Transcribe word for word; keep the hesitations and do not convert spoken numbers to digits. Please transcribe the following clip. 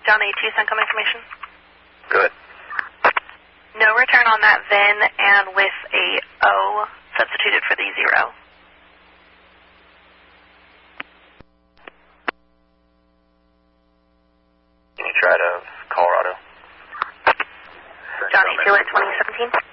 John A two, CENTCOM information. Good. No return on that V I N and with a O substituted for the zero. Can you try to Colorado? John A two at twenty seventeen.